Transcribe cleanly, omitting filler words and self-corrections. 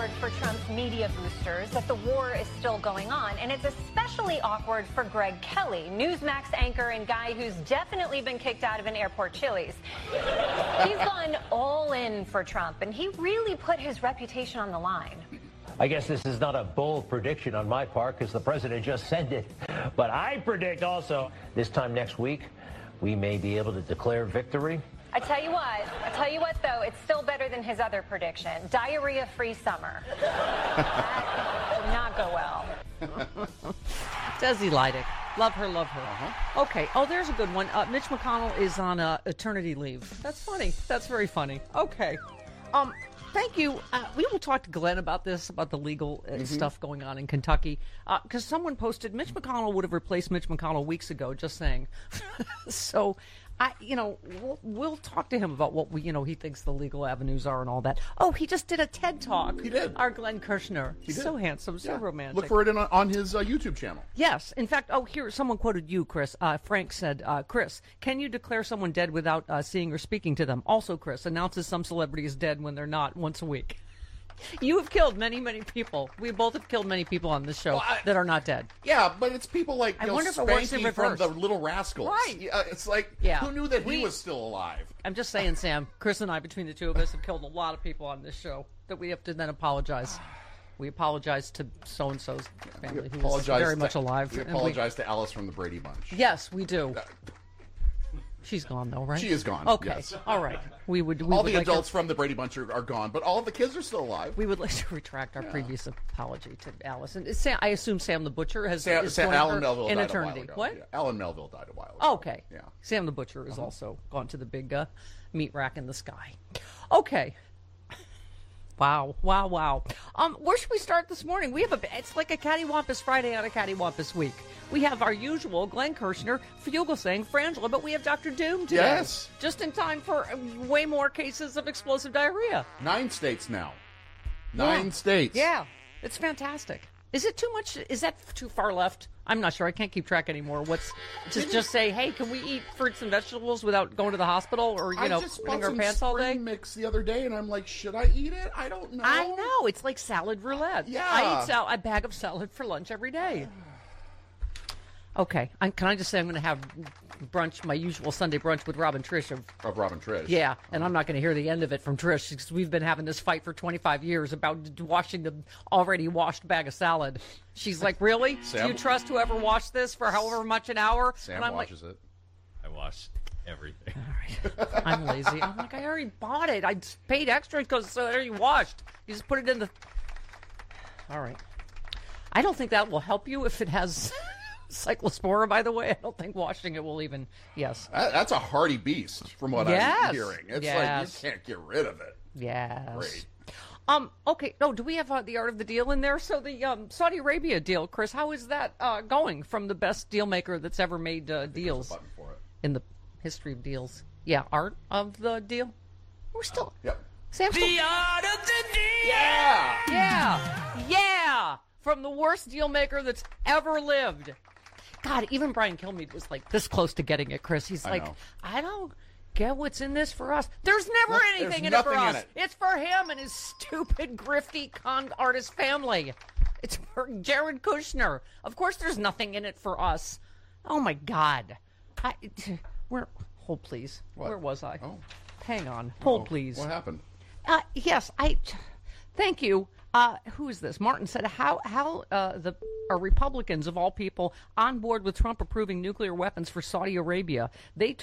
awkward for Trump's media boosters that the war is still going on, and it's especially awkward for Greg Kelly, Newsmax anchor and guy who's definitely been kicked out of an airport Chili's. He's gone all in for Trump, and he really put his reputation on the line. I guess this is not a bold prediction on my part because the president just said it. But I predict also this time next week, we may be able to declare victory. I tell you what, though, it's still better than his other prediction. Diarrhea-free summer. That did not go well. Desi Lydic. Love her, love her. Okay. Oh, there's a good one. Mitch McConnell is on eternity leave. That's funny. That's very funny. Okay. Thank you. We will talk to Glenn about this, about the legal stuff going on in Kentucky. Because someone posted, Mitch McConnell would have replaced Mitch McConnell weeks ago, just saying. So, we'll talk to him about what he thinks the legal avenues are and all that. Oh, he just did a TED Talk. He did. Our Glenn Kirshner. He's so handsome, so romantic. Look for it on his YouTube channel. Yes. In fact, here, someone quoted you, Chris. Frank said, Chris, can you declare someone dead without seeing or speaking to them? Also, Chris, announces some celebrity is dead when they're not once a week. You have killed many, many people. We both have killed many people on this show that are not dead. Yeah, but it's people like Spanky from the Little Rascals. Right. It's like, who knew that he was still alive? I'm just saying, Sam, Chris and I, between the two of us, have killed a lot of people on this show that we have to then apologize. We apologize to so-and-so's family who is very much alive. We apologize to Alice from the Brady Bunch. Yes, we do. She's gone, though, right? She is gone. Okay. Yes. All right. All the adults from the Brady Bunch are gone, but all of the kids are still alive. We would like to retract our previous apology to Alice. And Sam, I assume Sam the Butcher is Alan Melville in died eternity. A while ago. What? Yeah. Alan Melville died a while ago. Oh, okay. Yeah. Sam the Butcher is also gone to the big meat rack in the sky. Okay. Wow. Where should we start this morning? It's like a Cattywampus Friday on a Cattywampus week. We have our usual Glenn Kirshner, Fugelsang, Frangela, but we have Dr. Doom today. Yes. Just in time for way more cases of explosive diarrhea. 9 states now. 9 states. Yeah. It's fantastic. Is it too much? Is that too far left? I'm not sure. I can't keep track anymore. Just say, hey, can we eat fruits and vegetables without going to the hospital or, putting our pants all day? I just bought some mix the other day, and I'm like, should I eat it? I don't know. I know. It's like salad roulette. Yeah. I eat a bag of salad for lunch every day. Okay. Can I just say I'm going to have brunch, my usual Sunday brunch with Robin Trish. Of Robin Trish. Yeah, and I'm not going to hear the end of it from Trish because we've been having this fight for 25 years about washing the already washed bag of salad. She's like, really? Do you trust whoever washed this for however much an hour? Sam washes it. I wash everything. All right. I'm lazy. I'm like, I already bought it. I paid extra because it's already washed. You just put it in the... All right. I don't think that will help you if it has... Cyclospora, by the way. I don't think washing it will even. Yes. That's a hardy beast, from what I'm hearing. It's like you can't get rid of it. Yes. Great. Okay. No, do we have the art of the deal in there? So the Saudi Arabia deal, Chris, how is that going from the best deal maker that's ever made deals in the history of deals? Yeah, art of the deal. We're still. Yep. Sam's the art of the deal. Yeah. From the worst deal maker that's ever lived. God, even Brian Kilmeade was like this close to getting it, Chris. He's like, I don't get what's in this for us. There's never anything in it for us. It's for him and his stupid, grifty con artist family. It's for Jared Kushner. Of course there's nothing in it for us. Oh, my God. Hold, please. What? Where was I? Oh. Hang on. Hold, please. What happened? Yes, thank you. Who is this? Martin said, how are Republicans, of all people, on board with Trump approving nuclear weapons for Saudi Arabia? They